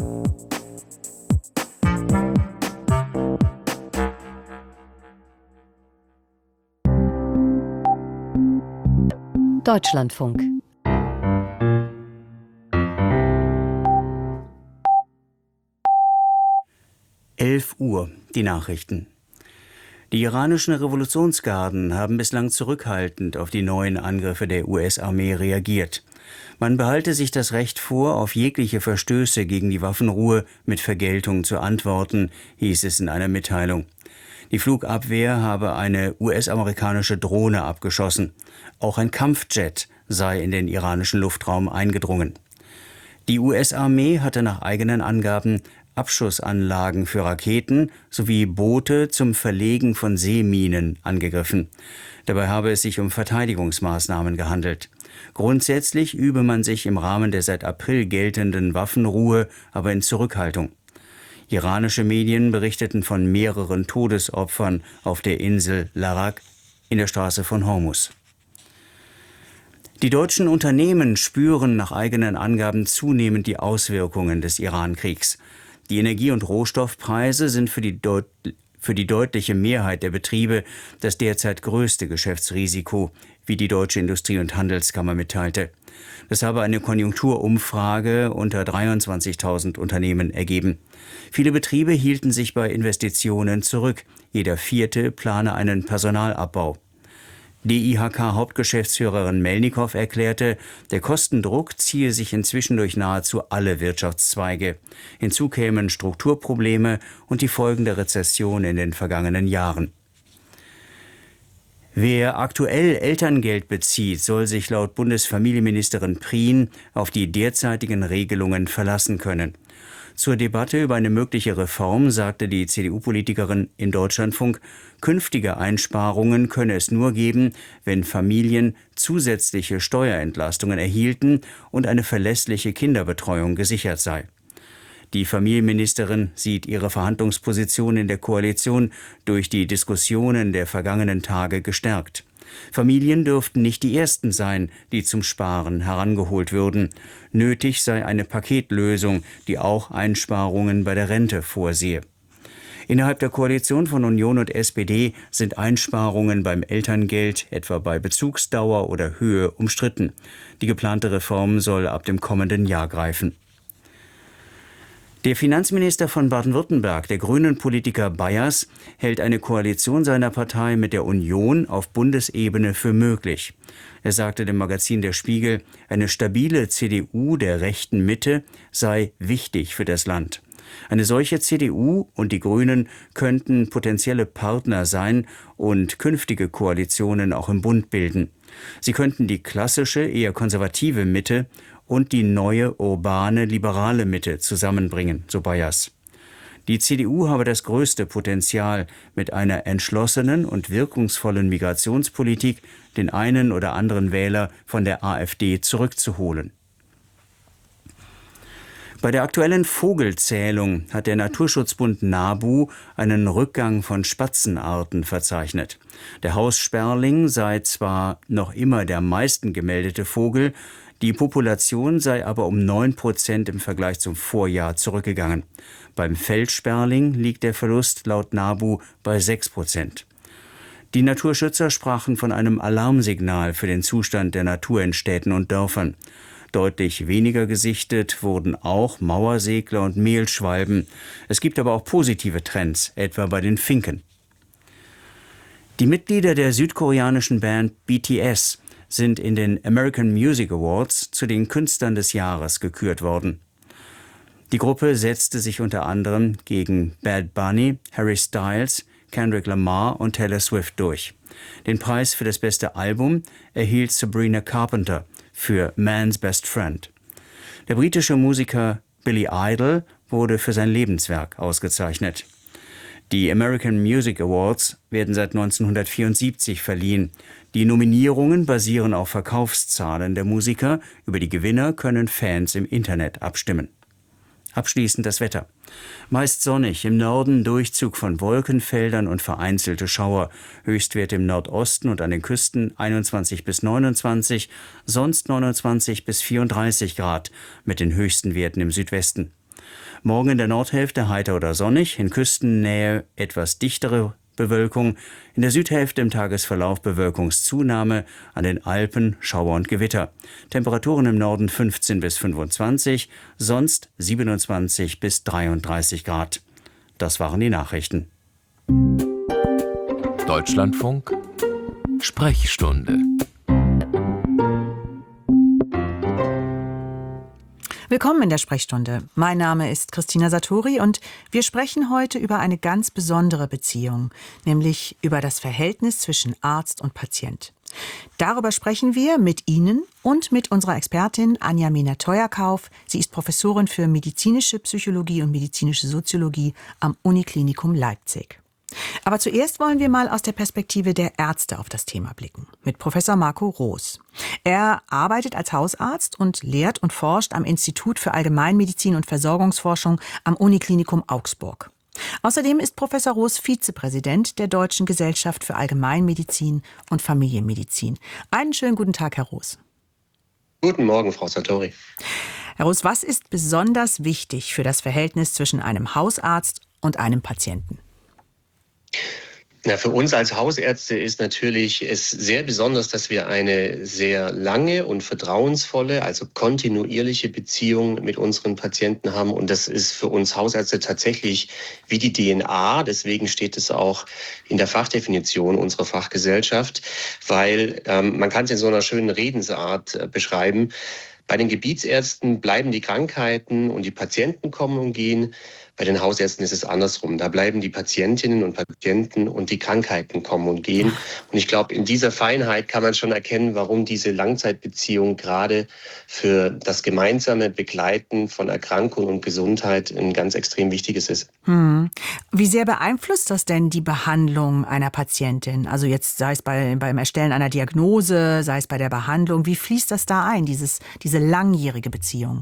Deutschlandfunk. elf Uhr, die Nachrichten. Die iranischen Revolutionsgarden haben bislang zurückhaltend auf die neuen Angriffe der U S-Armee reagiert. Man behalte sich das Recht vor, auf jegliche Verstöße gegen die Waffenruhe mit Vergeltung zu antworten, hieß es in einer Mitteilung. Die Flugabwehr habe eine U S-amerikanische Drohne abgeschossen. Auch ein Kampfjet sei in den iranischen Luftraum eingedrungen. Die U S-Armee hatte nach eigenen Angaben Abschussanlagen für Raketen sowie Boote zum Verlegen von Seeminen angegriffen. Dabei habe es sich um Verteidigungsmaßnahmen gehandelt. Grundsätzlich übe man sich im Rahmen der seit April geltenden Waffenruhe aber in Zurückhaltung. Iranische Medien berichteten von mehreren Todesopfern auf der Insel Larak in der Straße von Hormuz. Die deutschen Unternehmen spüren nach eigenen Angaben zunehmend die Auswirkungen des Iran-Kriegs. Die Energie- und Rohstoffpreise sind für die, deut- für die deutliche Mehrheit der Betriebe das derzeit größte Geschäftsrisiko, wie die Deutsche Industrie- und Handelskammer mitteilte. Das habe eine Konjunkturumfrage unter dreiundzwanzigtausend Unternehmen ergeben. Viele Betriebe hielten sich bei Investitionen zurück. Jeder vierte plane einen Personalabbau. D I H K-Hauptgeschäftsführerin Melnikow erklärte, der Kostendruck ziehe sich inzwischen durch nahezu alle Wirtschaftszweige. Hinzu kämen Strukturprobleme und die Folgen der Rezession in den vergangenen Jahren. Wer aktuell Elterngeld bezieht, soll sich laut Bundesfamilienministerin Prien auf die derzeitigen Regelungen verlassen können. Zur Debatte über eine mögliche Reform sagte die C D U-Politikerin im Deutschlandfunk, künftige Einsparungen könne es nur geben, wenn Familien zusätzliche Steuerentlastungen erhielten und eine verlässliche Kinderbetreuung gesichert sei. Die Familienministerin sieht ihre Verhandlungsposition in der Koalition durch die Diskussionen der vergangenen Tage gestärkt. Familien dürften nicht die ersten sein, die zum Sparen herangeholt würden. Nötig sei eine Paketlösung, die auch Einsparungen bei der Rente vorsehe. Innerhalb der Koalition von Union und S P D sind Einsparungen beim Elterngeld, etwa bei Bezugsdauer oder Höhe, umstritten. Die geplante Reform soll ab dem kommenden Jahr greifen. Der Finanzminister von Baden-Württemberg, der Grünen-Politiker Bayers, hält eine Koalition seiner Partei mit der Union auf Bundesebene für möglich. Er sagte dem Magazin Der Spiegel, eine stabile C D U der rechten Mitte sei wichtig für das Land. Eine solche C D U und die Grünen könnten potenzielle Partner sein und künftige Koalitionen auch im Bund bilden. Sie könnten die klassische, eher konservative Mitte und die neue, urbane, liberale Mitte zusammenbringen, so Bayers. Die C D U habe das größte Potenzial, mit einer entschlossenen und wirkungsvollen Migrationspolitik den einen oder anderen Wähler von der AfD zurückzuholen. Bei der aktuellen Vogelzählung hat der Naturschutzbund NABU einen Rückgang von Spatzenarten verzeichnet. Der Haussperling sei zwar noch immer der am meisten gemeldete Vogel, die Population sei aber um neun Prozent im Vergleich zum Vorjahr zurückgegangen. Beim Feldsperling liegt der Verlust laut NABU bei sechs Prozent. Die Naturschützer sprachen von einem Alarmsignal für den Zustand der Natur in Städten und Dörfern. Deutlich weniger gesichtet wurden auch Mauersegler und Mehlschwalben. Es gibt aber auch positive Trends, etwa bei den Finken. Die Mitglieder der südkoreanischen Band B T S sind in den American Music Awards zu den Künstlern des Jahres gekürt worden. Die Gruppe setzte sich unter anderem gegen Bad Bunny, Harry Styles, Kendrick Lamar und Taylor Swift durch. Den Preis für das beste Album erhielt Sabrina Carpenter für Man's Best Friend. Der britische Musiker Billy Idol wurde für sein Lebenswerk ausgezeichnet. Die American Music Awards werden seit neunzehnhundertvierundsiebzig verliehen. Die Nominierungen basieren auf Verkaufszahlen der Musiker. Über die Gewinner können Fans im Internet abstimmen. Abschließend das Wetter. Meist sonnig, im Norden Durchzug von Wolkenfeldern und vereinzelte Schauer. Höchstwerte im Nordosten und an den Küsten einundzwanzig bis neunundzwanzig, sonst neunundzwanzig bis vierunddreißig Grad, mit den höchsten Werten im Südwesten. Morgen in der Nordhälfte heiter oder sonnig, in Küstennähe etwas dichtere Bewölkung, in der Südhälfte im Tagesverlauf Bewölkungszunahme, an den Alpen Schauer und Gewitter. Temperaturen im Norden fünfzehn bis fünfundzwanzig, sonst siebenundzwanzig bis dreiunddreißig Grad. Das waren die Nachrichten. Deutschlandfunk Sprechstunde. Willkommen in der Sprechstunde. Mein Name ist Christina Satori und wir sprechen heute über eine ganz besondere Beziehung, nämlich über das Verhältnis zwischen Arzt und Patient. Darüber sprechen wir mit Ihnen und mit unserer Expertin Anja Mehnert-Theuerkauf. Sie ist Professorin für medizinische Psychologie und medizinische Soziologie am Uniklinikum Leipzig. Aber zuerst wollen wir mal aus der Perspektive der Ärzte auf das Thema blicken, mit Professor Marco Roos. Er arbeitet als Hausarzt und lehrt und forscht am Institut für Allgemeinmedizin und Versorgungsforschung am Uniklinikum Augsburg. Außerdem ist Professor Roos Vizepräsident der Deutschen Gesellschaft für Allgemeinmedizin und Familienmedizin. Einen schönen guten Tag, Herr Roos. Guten Morgen, Frau Satori. Herr Roos, was ist besonders wichtig für das Verhältnis zwischen einem Hausarzt und einem Patienten? Na, für uns als Hausärzte ist natürlich es sehr besonders, dass wir eine sehr lange und vertrauensvolle, also kontinuierliche Beziehung mit unseren Patienten haben. Und das ist für uns Hausärzte tatsächlich wie die D N A. Deswegen steht es auch in der Fachdefinition unserer Fachgesellschaft, weil ähm, man kann es in so einer schönen Redensart äh, beschreiben. Bei den Gebietsärzten bleiben die Krankheiten und die Patienten kommen und gehen. Bei den Hausärzten ist es andersrum. Da bleiben die Patientinnen und Patienten und die Krankheiten kommen und gehen. Und ich glaube, in dieser Feinheit kann man schon erkennen, warum diese Langzeitbeziehung gerade für das gemeinsame Begleiten von Erkrankung und Gesundheit ein ganz extrem wichtiges ist. Hm. Wie sehr beeinflusst das denn die Behandlung einer Patientin? Also jetzt sei es bei, beim Erstellen einer Diagnose, sei es bei der Behandlung. Wie fließt das da ein, dieses, diese langjährige Beziehung?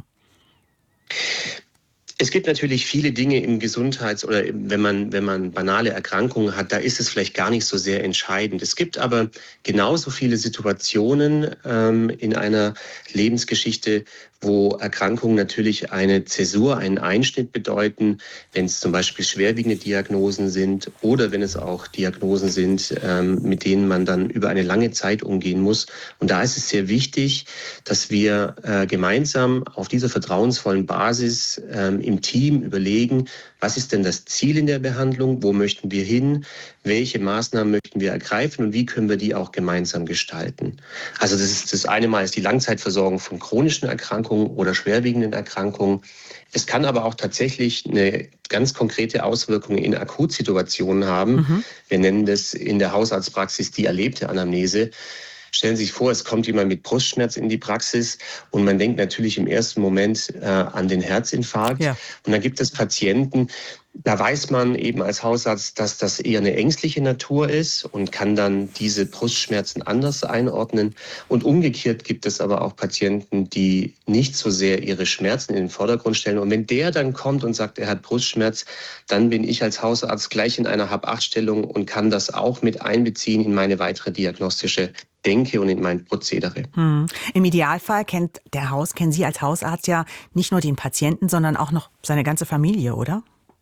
Es gibt natürlich viele Dinge im Gesundheits- oder wenn man, wenn man banale Erkrankungen hat, da ist es vielleicht gar nicht so sehr entscheidend. Es gibt aber genauso viele Situationen ähm, in einer Lebensgeschichte, wo Erkrankungen natürlich eine Zäsur, einen Einschnitt bedeuten, wenn es zum Beispiel schwerwiegende Diagnosen sind oder wenn es auch Diagnosen sind, ähm, mit denen man dann über eine lange Zeit umgehen muss. Und da ist es sehr wichtig, dass wir äh, gemeinsam auf dieser vertrauensvollen Basis ähm, im Team überlegen, was ist denn das Ziel in der Behandlung, wo möchten wir hin, welche Maßnahmen möchten wir ergreifen und wie können wir die auch gemeinsam gestalten. Also das ist das eine Mal ist die Langzeitversorgung von chronischen Erkrankungen oder schwerwiegenden Erkrankungen. Es kann aber auch tatsächlich eine ganz konkrete Auswirkung in Akutsituationen haben. Mhm. Wir nennen das in der Hausarztpraxis die erlebte Anamnese. Stellen Sie sich vor, es kommt jemand mit Brustschmerz in die Praxis und man denkt natürlich im ersten Moment äh, an den Herzinfarkt. Ja. Und dann gibt es Patienten, da weiß man eben als Hausarzt, dass das eher eine ängstliche Natur ist und kann dann diese Brustschmerzen anders einordnen. Und umgekehrt gibt es aber auch Patienten, die nicht so sehr ihre Schmerzen in den Vordergrund stellen. Und wenn der dann kommt und sagt, er hat Brustschmerz, dann bin ich als Hausarzt gleich in einer Hab-acht-Stellung und kann das auch mit einbeziehen in meine weitere diagnostische Denke und in mein Prozedere. Hm. Im Idealfall kennt der Haus, kennen Sie als Hausarzt ja nicht nur den Patienten, sondern auch noch seine ganze Familie, oder?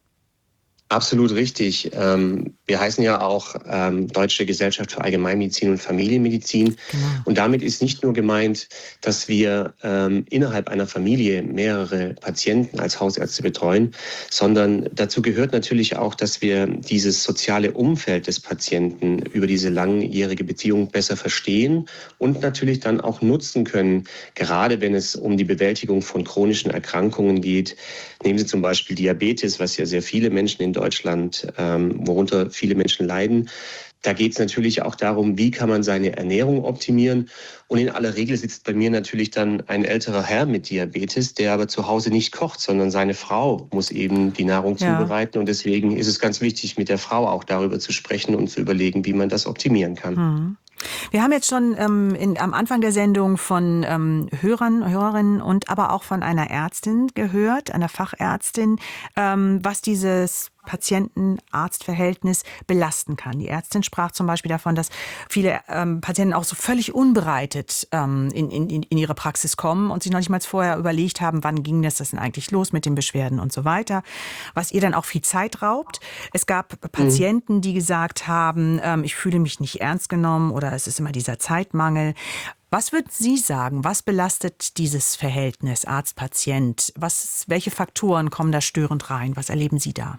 Absolut richtig. Ähm, wir heißen ja auch ähm, Deutsche Gesellschaft für Allgemeinmedizin und Familienmedizin. Genau. Und damit ist nicht nur gemeint, dass wir ähm, innerhalb einer Familie mehrere Patienten als Hausärzte betreuen, sondern dazu gehört natürlich auch, dass wir dieses soziale Umfeld des Patienten über diese langjährige Beziehung besser verstehen und natürlich dann auch nutzen können, gerade wenn es um die Bewältigung von chronischen Erkrankungen geht. Nehmen Sie zum Beispiel Diabetes, was ja sehr viele Menschen in Deutschland, ähm, worunter viele Menschen leiden. Da geht es natürlich auch darum, wie kann man seine Ernährung optimieren. Und in aller Regel sitzt bei mir natürlich dann ein älterer Herr mit Diabetes, der aber zu Hause nicht kocht, sondern seine Frau muss eben die Nahrung Ja. zubereiten. Und deswegen ist es ganz wichtig, mit der Frau auch darüber zu sprechen und zu überlegen, wie man das optimieren kann. Hm. Wir haben jetzt schon ähm, in, am Anfang der Sendung von ähm, Hörern, Hörerinnen und aber auch von einer Ärztin gehört, einer Fachärztin, ähm, was dieses Patienten-Arzt-Verhältnis belasten kann. Die Ärztin sprach zum Beispiel davon, dass viele ähm, Patienten auch so völlig unbereitet ähm, in, in, in ihre Praxis kommen und sich noch nicht mal vorher überlegt haben, wann ging das, das denn eigentlich los mit den Beschwerden und so weiter, was ihr dann auch viel Zeit raubt. Es gab Patienten, die gesagt haben, ähm, ich fühle mich nicht ernst genommen oder es ist immer dieser Zeitmangel. Was würden Sie sagen, was belastet dieses Verhältnis Arzt-Patient? Was, welche Faktoren kommen da störend rein? Was erleben Sie da?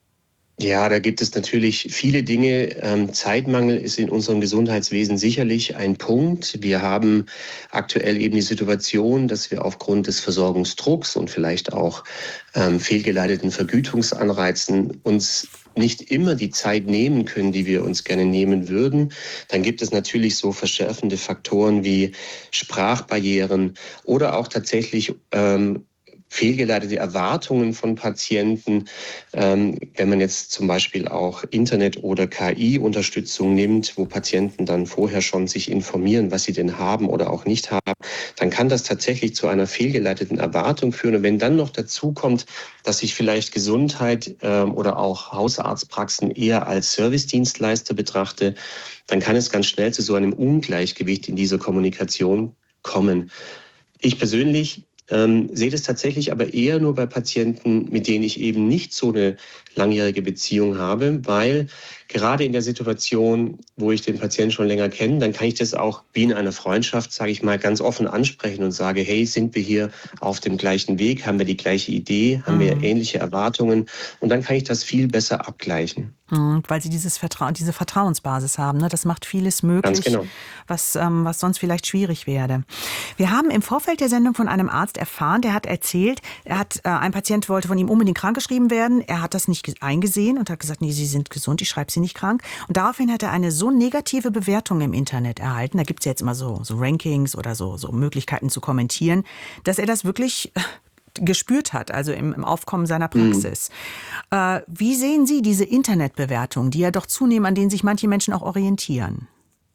Ja, da gibt es natürlich viele Dinge. Ähm, Zeitmangel ist in unserem Gesundheitswesen sicherlich ein Punkt. Wir haben aktuell eben die Situation, dass wir aufgrund des Versorgungsdrucks und vielleicht auch ähm, fehlgeleiteten Vergütungsanreizen uns nicht immer die Zeit nehmen können, die wir uns gerne nehmen würden. Dann gibt es natürlich so verschärfende Faktoren wie Sprachbarrieren oder auch tatsächlich ähm, fehlgeleitete Erwartungen von Patienten, ähm, wenn man jetzt zum Beispiel auch Internet- oder K I-Unterstützung nimmt, wo Patienten dann vorher schon sich informieren, was sie denn haben oder auch nicht haben, dann kann das tatsächlich zu einer fehlgeleiteten Erwartung führen. Und wenn dann noch dazu kommt, dass ich vielleicht Gesundheit ähm, oder auch Hausarztpraxen eher als Servicedienstleister betrachte, dann kann es ganz schnell zu so einem Ungleichgewicht in dieser Kommunikation kommen. Ich persönlich Ähm, sehe das tatsächlich aber eher nur bei Patienten, mit denen ich eben nicht so eine langjährige Beziehung habe, weil gerade in der Situation, wo ich den Patienten schon länger kenne, dann kann ich das auch wie in einer Freundschaft, sage ich mal, ganz offen ansprechen und sage, hey, sind wir hier auf dem gleichen Weg, haben wir die gleiche Idee, haben wir ähnliche Erwartungen und dann kann ich das viel besser abgleichen. Mhm, weil sie dieses Vertra- diese Vertrauensbasis haben. Ne? Das macht vieles möglich, Ganz genau. was, ähm, was sonst vielleicht schwierig wäre. Wir haben im Vorfeld der Sendung von einem Arzt erfahren, der hat erzählt, er hat, äh, ein Patient wollte von ihm unbedingt krankgeschrieben werden. Er hat das nicht eingesehen und hat gesagt, nee, Sie sind gesund, ich schreibe Sie nicht krank. Und daraufhin hat er eine so negative Bewertung im Internet erhalten. Da gibt es ja jetzt immer so, so Rankings oder so, so Möglichkeiten zu kommentieren, dass er das wirklich gespürt hat, also im, im Aufkommen seiner Praxis. Mhm. Äh, wie sehen Sie diese Internetbewertung, die ja doch zunehmen, an denen sich manche Menschen auch orientieren?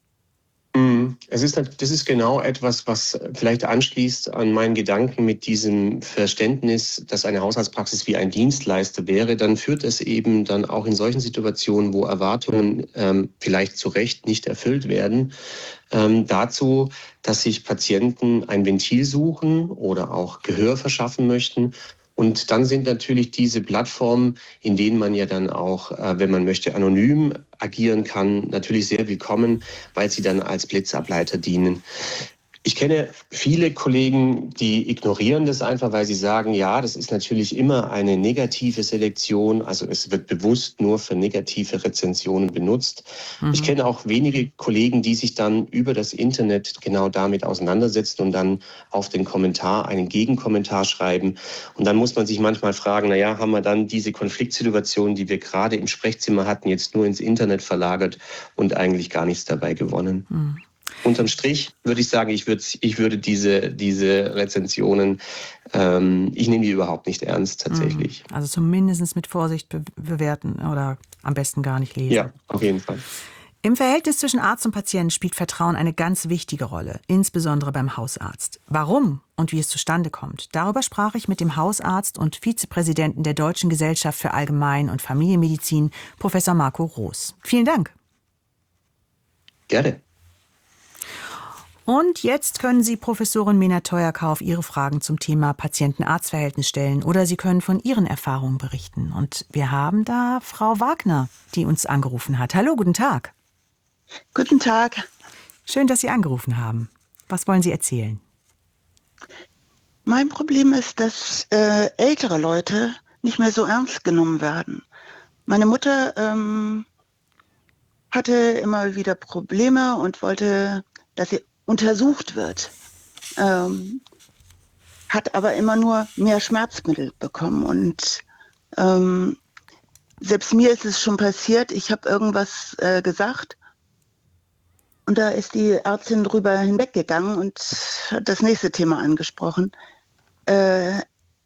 Es ist, das ist genau etwas, was vielleicht anschließt an meinen Gedanken mit diesem Verständnis, dass eine Hausarztpraxis wie ein Dienstleister wäre. Dann führt es eben dann auch in solchen Situationen, wo Erwartungen ähm, vielleicht zu Recht nicht erfüllt werden, ähm, dazu, dass sich Patienten ein Ventil suchen oder auch Gehör verschaffen möchten. Und dann sind natürlich diese Plattformen, in denen man ja dann auch, äh, wenn man möchte, anonym agieren kann, natürlich sehr willkommen, weil sie dann als Blitzableiter dienen. Ich kenne viele Kollegen, die ignorieren das einfach, weil sie sagen, ja, das ist natürlich immer eine negative Selektion. Also es wird bewusst nur für negative Rezensionen benutzt. Mhm. Ich kenne auch wenige Kollegen, die sich dann über das Internet genau damit auseinandersetzen und dann auf den Kommentar einen Gegenkommentar schreiben. Und dann muss man sich manchmal fragen, na ja, haben wir dann diese Konfliktsituation, die wir gerade im Sprechzimmer hatten, jetzt nur ins Internet verlagert und eigentlich gar nichts dabei gewonnen. Mhm. Unterm Strich würde ich sagen, ich würde, ich würde diese, diese Rezensionen, ähm, ich nehme die überhaupt nicht ernst tatsächlich. Also zumindest mit Vorsicht be- bewerten oder am besten gar nicht lesen. Ja, auf jeden Fall. Im Verhältnis zwischen Arzt und Patient spielt Vertrauen eine ganz wichtige Rolle, insbesondere beim Hausarzt. Warum und wie es zustande kommt, darüber sprach ich mit dem Hausarzt und Vizepräsidenten der Deutschen Gesellschaft für Allgemein- und Familienmedizin, Professor Marco Roos. Vielen Dank. Gerne. Und jetzt können Sie Professorin Mena Teuerkauf Ihre Fragen zum Thema Patienten-Arzt-Verhältnis stellen oder Sie können von Ihren Erfahrungen berichten. Und wir haben da Frau Wagner, die uns angerufen hat. Hallo, guten Tag. Guten Tag. Schön, dass Sie angerufen haben. Was wollen Sie erzählen? Mein Problem ist, dass äh, ältere Leute nicht mehr so ernst genommen werden. Meine Mutter ähm, hatte immer wieder Probleme und wollte, dass sie untersucht wird, ähm, hat aber immer nur mehr Schmerzmittel bekommen und ähm, selbst mir ist es schon passiert, ich habe irgendwas äh, gesagt Und da ist die Ärztin drüber hinweggegangen und hat das nächste Thema angesprochen. Äh,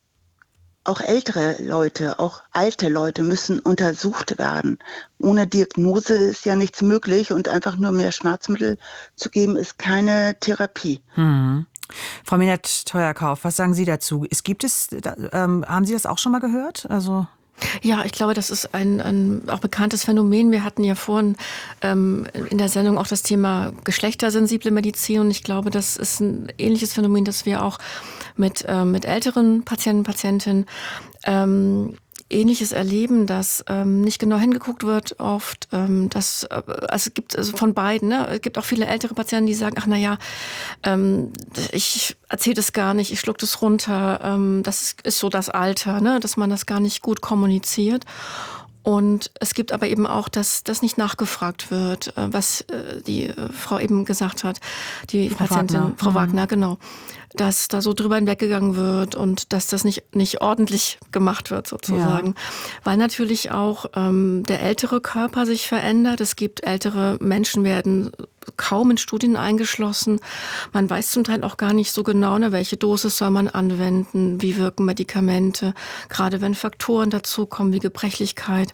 auch ältere Leute, auch alte Leute müssen untersucht werden. Ohne Diagnose ist ja nichts möglich und einfach nur mehr Schmerzmittel zu geben, ist keine Therapie. Hm. Frau Minert-Teuerkauf, was sagen Sie dazu? Es gibt es, ähm, haben Sie das auch schon mal gehört? Also Ja, ich glaube, das ist ein, ein auch bekanntes Phänomen. Wir hatten ja vorhin ähm, in der Sendung auch das Thema geschlechtersensible Medizin und ich glaube, das ist ein ähnliches Phänomen, das wir auch mit, äh, mit älteren Patienten, Patientinnen ähm, Ähnliches erleben, dass ähm, nicht genau hingeguckt wird oft. Ähm, dass, äh, also es gibt also von beiden, ne? Es gibt auch viele ältere Patienten, die sagen, ach na ja, ähm, ich erzähle das gar nicht, ich schluck das runter. Ähm, das ist, ist so das Alter, ne? Dass man das gar nicht gut kommuniziert. Und es gibt aber eben auch, dass das nicht nachgefragt wird, was äh, die äh, Frau eben gesagt hat, die Frau Patientin, Wagner. Frau Mhm. Wagner, genau. Dass da so drüber hinweggegangen wird und dass das nicht, nicht ordentlich gemacht wird sozusagen. Ja. Weil natürlich auch ähm, der ältere Körper sich verändert. Es gibt ältere Menschen, werden kaum in Studien eingeschlossen. Man weiß zum Teil auch gar nicht so genau, ne, welche Dosis soll man anwenden, wie wirken Medikamente, gerade wenn Faktoren dazukommen wie Gebrechlichkeit.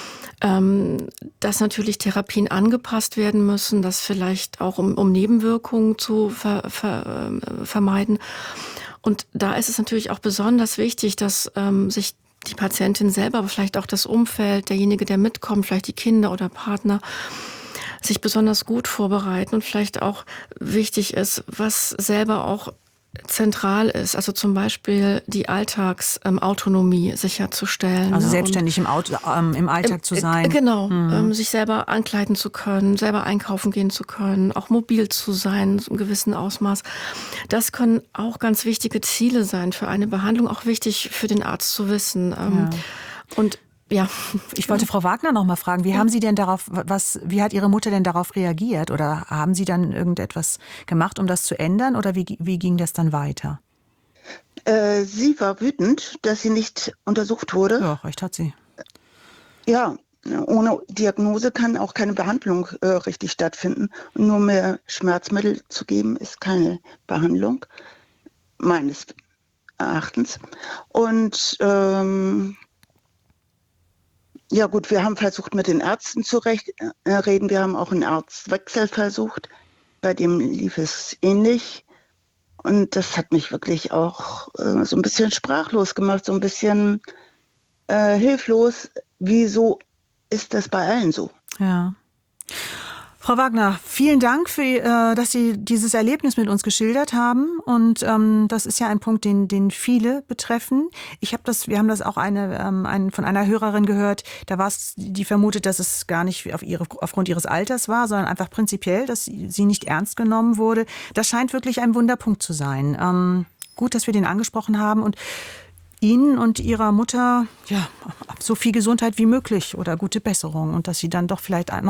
Ähm, dass natürlich Therapien angepasst werden müssen, das vielleicht auch um, um Nebenwirkungen zu ver, ver, äh, vermeiden. Und da ist es natürlich auch besonders wichtig, dass ähm, sich die Patientin selber, aber vielleicht auch das Umfeld, derjenige, der mitkommt, vielleicht die Kinder oder Partner, sich besonders gut vorbereiten und vielleicht auch wichtig ist, was selber auch zentral ist, also zum Beispiel die Alltagsautonomie ähm, sicherzustellen. Also ne? selbstständig im, Auto, ähm, im Alltag Im, zu sein. Genau, Mhm. ähm, sich selber ankleiden zu können, selber einkaufen gehen zu können, auch mobil zu sein, in einem gewissen Ausmaß. Das können auch ganz wichtige Ziele sein für eine Behandlung, auch wichtig für den Arzt zu wissen. Ähm, Ja. Und ja, ich wollte Frau Wagner noch mal fragen, wie ja. haben Sie denn darauf, was, wie hat Ihre Mutter denn darauf reagiert? Oder haben Sie dann irgendetwas gemacht, um das zu ändern? Oder wie, wie ging das dann weiter? Äh, sie war wütend, dass sie nicht untersucht wurde. Ja, recht hat sie. Ja, ohne Diagnose kann auch keine Behandlung äh, richtig stattfinden. Und nur mehr Schmerzmittel zu geben, ist keine Behandlung, meines Erachtens. Und ähm, ja gut, wir haben versucht, mit den Ärzten zu recht, äh, reden. Wir haben auch einen Arztwechsel versucht. Bei dem lief es ähnlich. Und das hat mich wirklich auch äh, so ein bisschen sprachlos gemacht, so ein bisschen äh, hilflos. Wieso ist das bei allen so? Ja. Frau Wagner, vielen Dank, für, äh, dass Sie dieses Erlebnis mit uns geschildert haben. Und ähm, das ist ja ein Punkt, den, den viele betreffen. Ich habe das, wir haben das auch eine, ähm, ein, von einer Hörerin gehört. Da war es, die vermutet, dass es gar nicht auf ihre, aufgrund ihres Alters war, sondern einfach prinzipiell, dass sie nicht ernst genommen wurde. Das scheint wirklich ein Wunderpunkt zu sein. Ähm, gut, dass wir den angesprochen haben und Ihnen und Ihrer Mutter ja so viel Gesundheit wie möglich oder gute Besserung und dass Sie dann doch vielleicht noch